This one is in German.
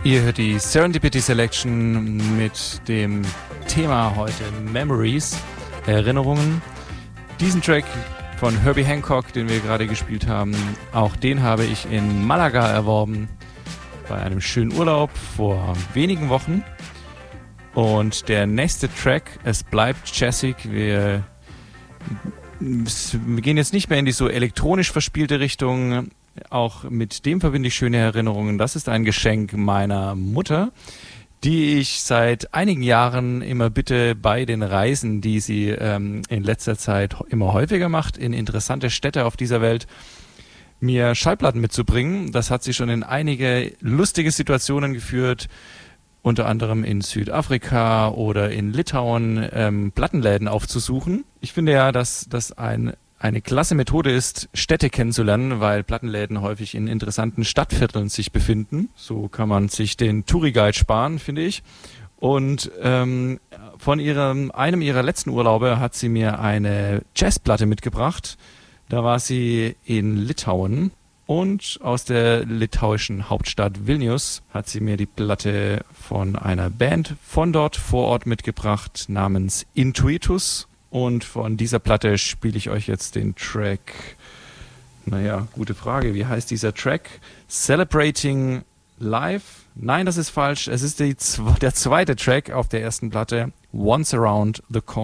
Ihr hört die Serendipity Selection mit dem Thema heute Memories, Erinnerungen. Diesen Track von Herbie Hancock, den wir gerade gespielt haben, auch den habe ich in Malaga erworben bei einem schönen Urlaub vor wenigen Wochen. Und der nächste Track, es bleibt jazzig, wir gehen jetzt nicht mehr in die so elektronisch verspielte Richtung. Auch mit dem verbinde ich schöne Erinnerungen. Das ist ein Geschenk meiner Mutter, die ich seit einigen Jahren immer bitte bei den Reisen, die sie in letzter Zeit immer häufiger macht, in interessante Städte auf dieser Welt, mir Schallplatten mitzubringen. Das hat sie schon in einige lustige Situationen geführt, unter anderem in Südafrika oder in Litauen Plattenläden aufzusuchen. Ich finde ja, dass das eine klasse Methode ist, Städte kennenzulernen, weil Plattenläden häufig in interessanten Stadtvierteln sich befinden. So kann man sich den Touri-Guide sparen, finde ich. Und von einem ihrer letzten Urlaube hat sie mir eine Jazzplatte mitgebracht. Da war sie in Litauen und aus der litauischen Hauptstadt Vilnius hat sie mir die Platte von einer Band von dort vor Ort mitgebracht namens Intuitus. Und von dieser Platte spiele ich euch jetzt den Track, naja, gute Frage, wie heißt dieser Track? Celebrating Life? Nein, das ist falsch. Es ist der zweite Track auf der ersten Platte, Once Around the Corner.